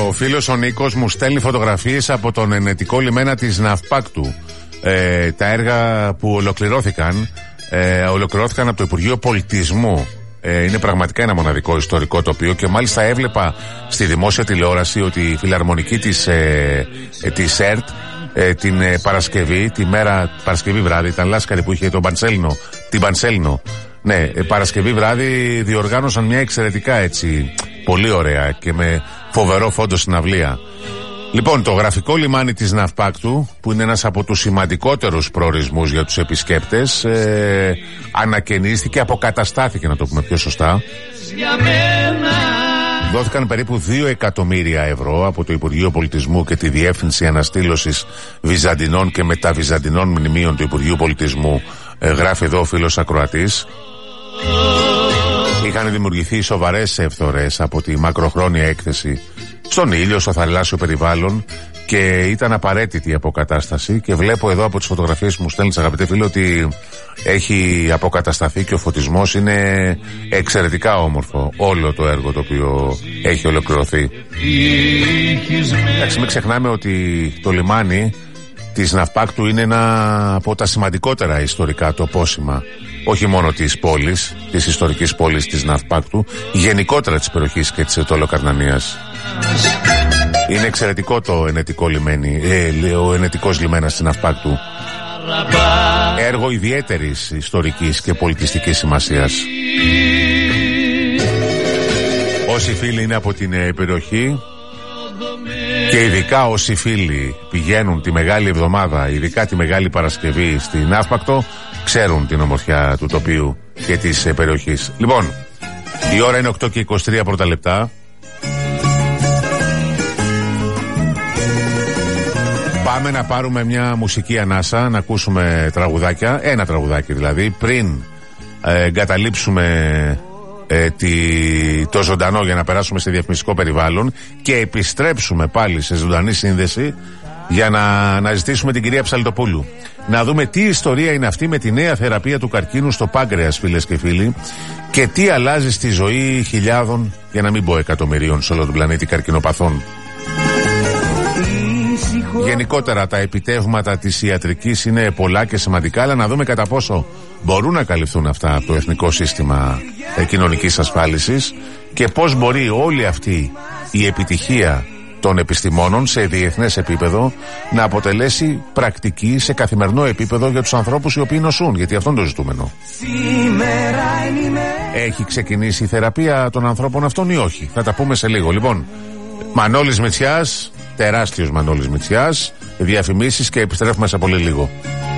Ο φίλος ο Νίκος μου στέλνει φωτογραφίες από τον ενετικό λιμένα της Ναυπάκτου. Τα έργα που ολοκληρώθηκαν από το Υπουργείο Πολιτισμού. Είναι πραγματικά ένα μοναδικό ιστορικό τοπίο και μάλιστα έβλεπα στη δημόσια τηλεόραση ότι η φιλαρμονική της ΕΡΤ την Παρασκευή, Παρασκευή βράδυ, ήταν Λάσκαρη που είχε την Πανσέλινο. Ναι, Παρασκευή βράδυ διοργάνωσαν μια εξαιρετικά έτσι πολύ ωραία και με φοβερό φόντο συναυλία. Λοιπόν, το γραφικό λιμάνι της Ναυπάκτου, που είναι ένας από τους σημαντικότερους προορισμούς για τους επισκέπτες, ανακαινίστηκε, αποκαταστάθηκε, να το πούμε πιο σωστά. Δόθηκαν περίπου 2 εκατομμύρια ευρώ από το Υπουργείο Πολιτισμού και τη Διεύθυνση Αναστήλωσης Βυζαντινών και Μεταβυζαντινών Μνημείων του Υπουργείου Πολιτισμού, γράφει εδώ ο φίλος ακροατής. Είχαν δημιουργηθεί σοβαρές ευθορές από τη μακροχρόνια έκθεση στον ήλιο, στο θαλάσσιο περιβάλλον και ήταν απαραίτητη η αποκατάσταση. Και βλέπω εδώ από τις φωτογραφίες που μου στέλνεις, αγαπητέ φίλε, ότι έχει αποκατασταθεί και ο φωτισμός είναι εξαιρετικά όμορφο όλο το έργο το οποίο έχει ολοκληρωθεί. Εντάξει, μην ξεχνάμε ότι το λιμάνι της Ναυπάκτου είναι ένα από τα σημαντικότερα ιστορικά τοπόσημα, όχι μόνο της πόλης, της ιστορικής πόλης της Ναυπάκτου, γενικότερα της περιοχής και της Ετωλοκαρνανίας. Είναι εξαιρετικό το ενετικό λιμένι, ο ενετικός λιμένας της Ναυπάκτου. Έργο ιδιαίτερης ιστορικής και πολιτιστικής σημασίας. Όσοι φίλοι είναι από την περιοχή και ειδικά όσοι φίλοι πηγαίνουν τη Μεγάλη Εβδομάδα, ειδικά τη Μεγάλη Παρασκευή στη Ναύπακτο, ξέρουν την ομορφιά του τοπίου και της περιοχής. Λοιπόν, η ώρα είναι 8 και 23 πρώτα λεπτά. Πάμε να πάρουμε μια μουσική ανάσα, να ακούσουμε τραγουδάκια, ένα τραγουδάκι δηλαδή, πριν εγκαταλείψουμε το ζωντανό για να περάσουμε σε διαφημιστικό περιβάλλον και επιστρέψουμε πάλι σε ζωντανή σύνδεση για να αναζητήσουμε την κυρία Ψαλτοπούλου. Να δούμε τι ιστορία είναι αυτή με τη νέα θεραπεία του καρκίνου στο πάγκρεας, φίλες και φίλοι, και τι αλλάζει στη ζωή χιλιάδων, για να μην πω εκατομμυρίων, σε όλο τον πλανήτη καρκινοπαθών. Γενικότερα τα επιτεύγματα της ιατρικής είναι πολλά και σημαντικά, αλλά να δούμε κατά πόσο μπορούν να καλυφθούν αυτά από το Εθνικό Σύστημα Κοινωνικής Ασφάλισης και πώς μπορεί όλη αυτή η επιτυχία των επιστημόνων σε διεθνές επίπεδο να αποτελέσει πρακτική σε καθημερινό επίπεδο για τους ανθρώπους οι οποίοι νοσούν, γιατί αυτό είναι το ζητούμενο. Έχει ξεκινήσει η θεραπεία των ανθρώπων αυτών ή όχι? Θα τα πούμε σε λίγο. Λοιπόν, Μανώλης Μητσιάς, τεράστιος Μανώλης Μητσιάς, διαφημίσεις και επιστρέφουμε σε πολύ λίγο.